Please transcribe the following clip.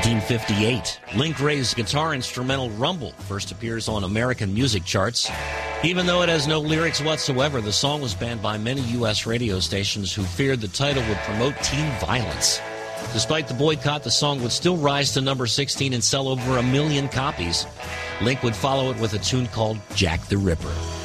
1958, Link Wray's guitar instrumental Rumble first appears on American music charts. Even though it has no lyrics whatsoever, the song was banned by many U.S. radio stations who feared the title would promote teen violence. Despite the boycott, the song would still rise to number 16 and sell over 1 million copies. Link would follow it with a tune called Jack the Ripper.